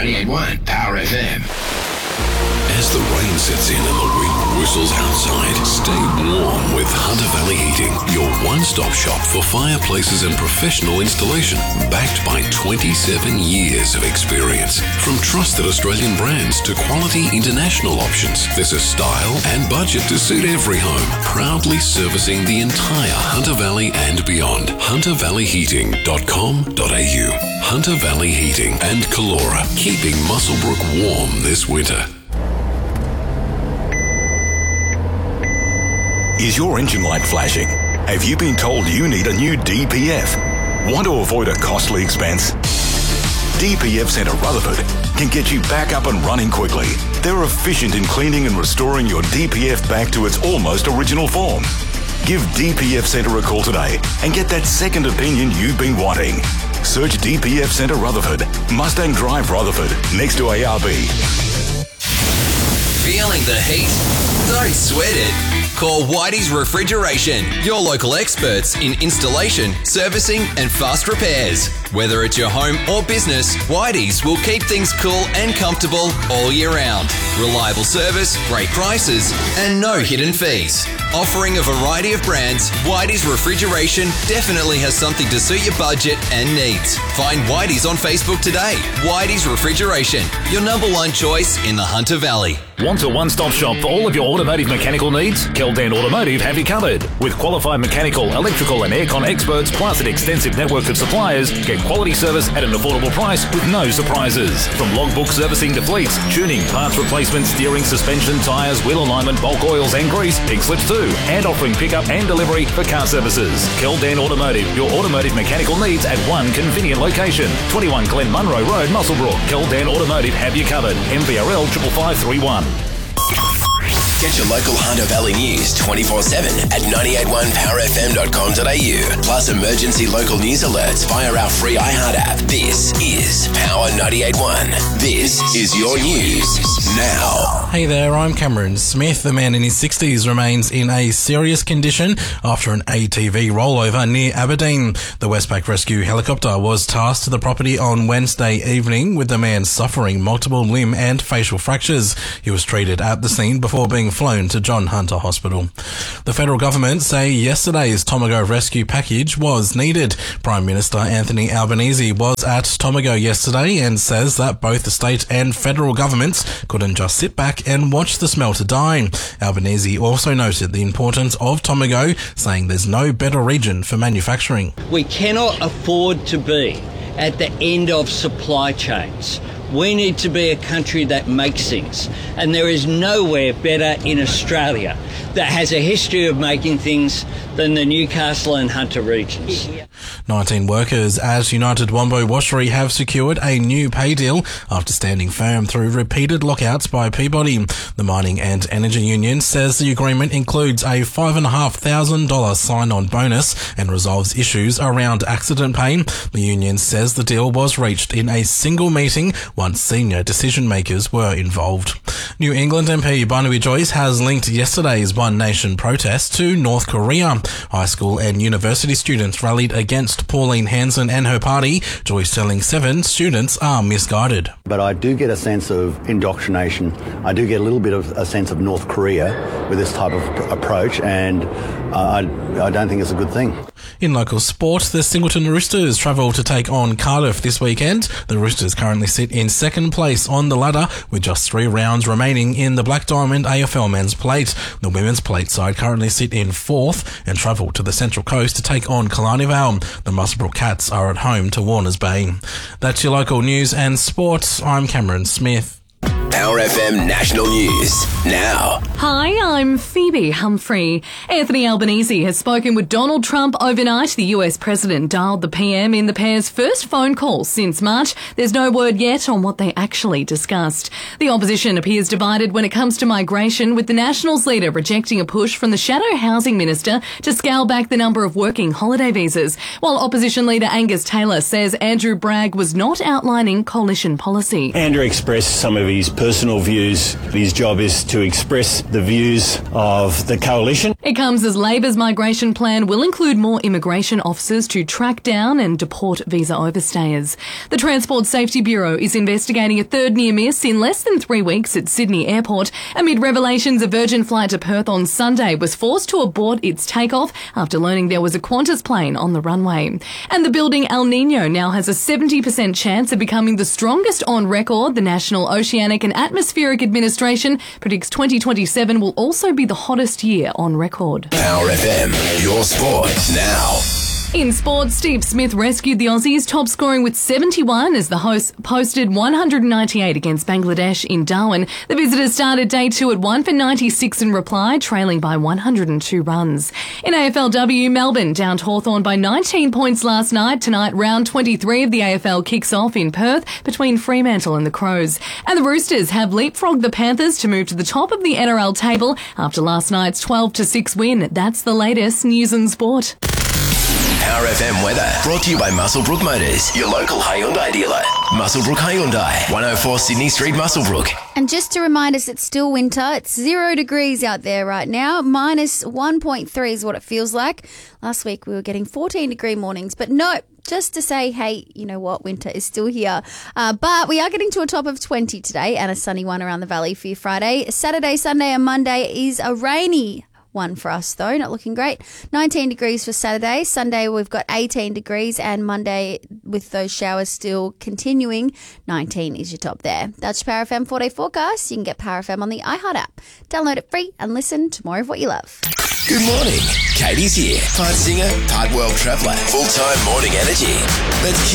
98.1 Power FM. As the rain sets in and the wind whistles outside, stay warm with Hunter Valley Heating, your one-stop shop for fireplaces and professional installation, backed by 27 years of experience. From trusted Australian brands to quality international options, there's a style and budget to suit every home. Proudly servicing the entire Hunter Valley and beyond. HunterValleyHeating.com.au. Hunter Valley Heating and Calora, keeping Muswellbrook warm this winter. Is your engine light flashing? Have you been told you need a new DPF? Want to avoid a costly expense? DPF Centre Rutherford can get you back up and running quickly. They're efficient in cleaning and restoring your DPF back to its almost original form. Give DPF Centre a call today and get that second opinion you've been wanting. Search DPF Centre Rutherford, Mustang Drive Rutherford, next to ARB. Feeling the heat? Don't sweat it. Call Whitey's Refrigeration, your local experts in installation, servicing and fast repairs. Whether it's your home or business, Whitey's will keep things cool and comfortable all year round. Reliable service, great prices and no hidden fees. Offering a variety of brands, Whitey's Refrigeration definitely has something to suit your budget and needs. Find Whitey's on Facebook today. Whitey's Refrigeration, your number one choice in the Hunter Valley. Want a one-stop shop for all of your automotive mechanical needs? Keldan Automotive have you covered. With qualified mechanical, electrical and aircon experts plus an extensive network of suppliers, get quality service at an affordable price with no surprises. From logbook servicing to fleets, tuning, parts replacement, steering, suspension, tyres, wheel alignment, bulk oils and grease, pig slips too, and offering pickup and delivery for car services. Keldan Automotive, your automotive mechanical needs at one convenient location. 21 Glen Munro Road, Muswellbrook. Keldan Automotive have you covered. MVRL 55531. Get your local Hunter Valley news 24/7 at 981powerfm.com.au. Plus emergency local news alerts via our free iHeart app. This is Power 98.1. This is your news now. Hey there, I'm Cameron Smith. The man in his 60s remains in a serious condition after an ATV rollover near Aberdeen. The Westpac Rescue helicopter was tasked to the property on Wednesday evening with the man suffering multiple limb and facial fractures. He was treated at the scene before being flown to John Hunter Hospital. The federal government say yesterday's Tomago rescue package was needed. Prime Minister Anthony Albanese was at Tomago yesterday and says that both the state and federal governments couldn't just sit back and watch the smelter die. Albanese also noted the importance of Tomago, saying there's no better region for manufacturing. We cannot afford to be at the end of supply chains. We need to be a country that makes things, and there is nowhere better in Australia that has a history of making things than the Newcastle and Hunter regions. 19 workers at United Wombo Washery have secured a new pay deal after standing firm through repeated lockouts by Peabody. The Mining and Energy Union says the agreement includes a $5,500 sign-on bonus and resolves issues around accident pay. The union says the deal was reached in a single meeting once senior decision-makers were involved. New England MP Barnaby Joyce has linked yesterday's One Nation protest to North Korea. High school and university students rallied against Pauline Hanson and her party. Joyce telling Seven students are misguided. But I do get a sense of indoctrination. I do get a little bit of a sense of North Korea with this type of approach, and I don't think it's a good thing. In local sport, the Singleton Roosters travel to take on Cardiff this weekend. The Roosters currently sit in second place on the ladder with just 3 rounds remaining in the Black Diamond AFL Men's Plate. The Women's Plate side currently sit in 4th and travel to the Central Coast to take on Killarney Vale. The Muswellbrook Cats are at home to Warners Bay. That's your local news and sport. I'm Cameron Smith. Power FM National News now. Hi, I'm Phoebe Humphrey. Anthony Albanese has spoken with Donald Trump overnight. The US president dialed the PM in the pair's first phone call since March. There's no word yet on what they actually discussed. The opposition appears divided when it comes to migration, with the Nationals leader rejecting a push from the shadow housing minister to scale back the number of working holiday visas, while opposition leader Angus Taylor says Andrew Bragg was not outlining coalition policy. Andrew expressed some of his personal views. His job is to express the views of the coalition. It comes as Labor's migration plan will include more immigration officers to track down and deport visa overstayers. The Transport Safety Bureau is investigating a third near miss in less than 3 weeks at Sydney Airport amid revelations a Virgin flight to Perth on Sunday was forced to abort its takeoff after learning there was a Qantas plane on the runway. And the building El Nino now has a 70% chance of becoming the strongest on record. The National Oceanic and Atmospheric Administration predicts 2027 will also be the hottest year on record. Power FM, your sport now. In sports, Steve Smith rescued the Aussies, top scoring with 71 as the hosts posted 198 against Bangladesh in Darwin. The visitors started day 2 at 1 for 96 in reply, trailing by 102 runs. In AFLW, Melbourne downed Hawthorn by 19 points last night. Tonight, round 23 of the AFL kicks off in Perth between Fremantle and the Crows. And the Roosters have leapfrogged the Panthers to move to the top of the NRL table after last night's 12-6 win. That's the latest news and sport. Power FM weather brought to you by Muswellbrook Motors, your local Hyundai dealer. Muswellbrook Hyundai, 104 Sydney Street, Muswellbrook. And just to remind us, it's still winter. It's 0 degrees out there right now. Minus 1.3 is what it feels like. Last week we were getting 14-degree mornings, but no. Just to say, hey, you know what, winter is still here. But we are getting to a top of 20 today and a sunny one around the valley for your Friday. Saturday, Sunday and Monday is a rainy one for us, though. Not looking great. 19 degrees for Saturday. Sunday, we've got 18 degrees. And Monday, with those showers still continuing, 19 is your top there. That's your Power FM 4-day forecast. You can get Power FM on the iHeart app. Download it free and listen to more of what you love. Good morning. Katie's here. Part singer, part world traveller. Full-time morning energy. Let's kick